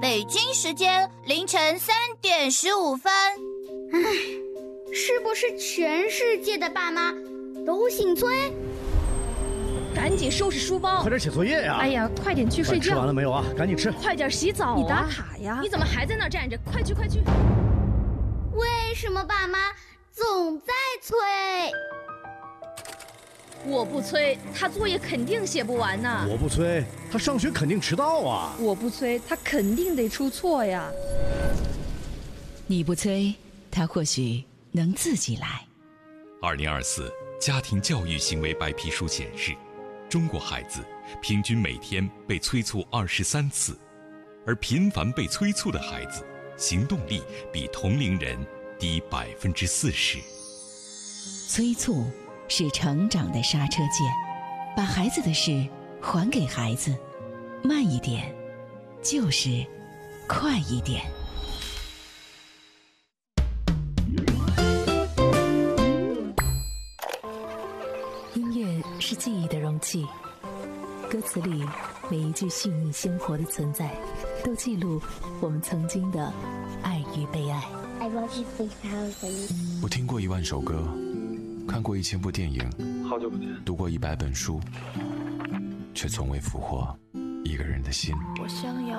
北京时间凌晨3点15分。 是不是全世界的爸妈都姓崔？ 赶紧收拾书包， 快点写作业呀！ 哎呀，快点去睡觉。 吃完了没有啊？赶紧吃。 快点洗澡啊！你打卡呀！你怎么还在那儿站着？快去快去！ 为什么爸妈总在催？ 我不催，他作业肯定写不完呢。 我不催，他上学肯定迟到啊。 我不催，他肯定得出错呀。 你不催，他或许能自己来。 2024家庭教育行为白皮书显示，中国孩子平均每天被催促23次，而频繁被催促的孩子，行动力比同龄人低40%。 催促是成长的刹车键，把孩子的事还给孩子，慢一点，就是快一点。 音乐是记忆的容器，歌词里每一句细腻鲜活的存在，都记录我们曾经的爱与被爱。 我听过1万首歌，看过1000部电影，好久不见，读过100本书，却从未俘获一个人的心。 我想要